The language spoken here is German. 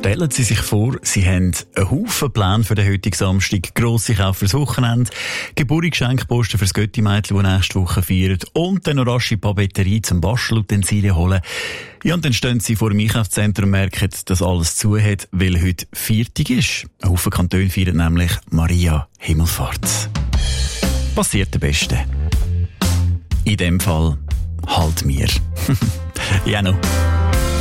stellen Sie sich vor, Sie haben einen Haufen Pläne für den heutigen Samstag, grosse Kauf fürs Wochenende, Geburtstagsgeschenkposten fürs Götti-Mädchen, das nächste Woche feiert, und dann noch rasche Papeterie zum Bastelutensilien holen. Ja, und dann stehen Sie vor dem Einkaufszentrum und merken, dass alles zu hat, weil heute Viertag ist. Ein Haufen Kantone feiern nämlich Maria Himmelfahrt. Passiert der Beste. In dem Fall halt mir. Ja, noch.